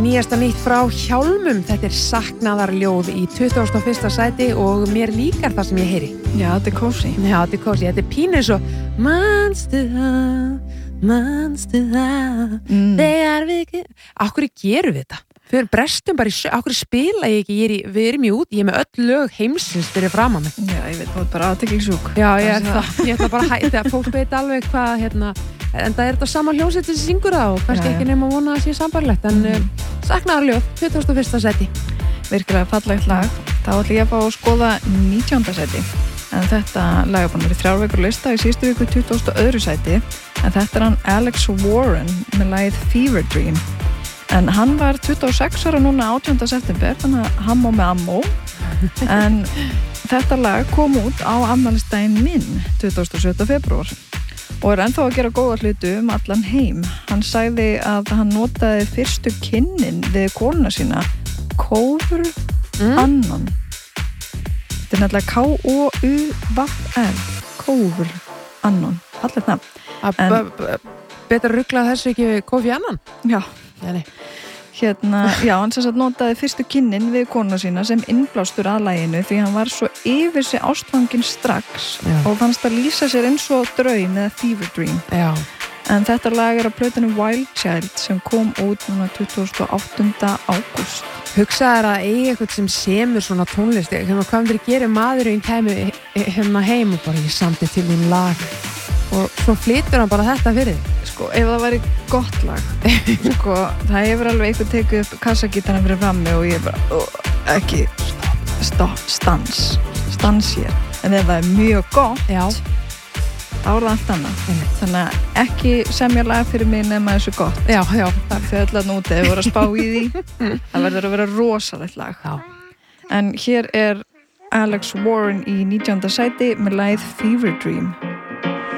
Nýjasta nýtt frá Hjálmum, þetta saknaðarljóð í 21. sæti og mér líkar það sem ég heyri. Já, þetta kósi. Þetta pínu svo manstu það þegar við Akkur gerum við þetta? Við brestum bara Akkur spila ég ekki, við erum í út, ég er með öll lög heimsins fyrir fram að mig. Já, ég veit, þú ert bara aðteklisjúk. Já, ég ætla bara að hætta, fólk veit alveg hvað, en það þetta sama hljómsveit sem syngur það og kannski ekki nema að vona að sé sambarlegt, en saknaðarljóð, 21. sæti. Virkilega fallegt lag. Þá ætla ég að fá að skoða 19. sæti. En þetta lag er búin að vera 3 vikur lista í síðustu viku 22. sæti. En þetta er hann Alex Warren með lagið Fever Dream. En hann var 26 ára núna 18. september, þannig að hann má með ammó. En þetta lag kom út á afmælisdaginn minn 27. febrúar og er ennþá að gera góða hluti allan heim. Hann sagði að hann notaði fyrstu kynnin við konuna sína Kófur Annan. Þetta er nefnilega K-O-U-V-R Kófur Annan. Allir það. Betra ruggla þessu ekki við Kofi Annan? Já. Nei. Já, hann sem sagt notaði fyrstu kynnin við konuna sína sem innblástur að laginu því hann var svo yfir sig ástfanginn strax og fannst að lýsa sér eins og draum eða Fever Dream. Já. En þetta lag er á plötunni Wild Child sem kom út núna 28. ágúst. Hugsaðu að eiga eitthvað sem semur svona tónlist, hvað myndir gera maðurinn kæmi heim og bara ég samti til þín lag og svo flytur hann bara þetta fyrir þig. Sko, ef það væri gott lag sko, það hefur alveg eitthvað tekið upp kassagítarna fyrir frammi og ég bara ekki stans hér, en ef það er mjög gott þá er það allt annað þannig að ekki semja lag fyrir mig nema þessu gott það er allan úti, ef voru að spá í því það verður að vera rosalegt lag en hér er Alex Warren í 19. sæti með lagið Fever Dream.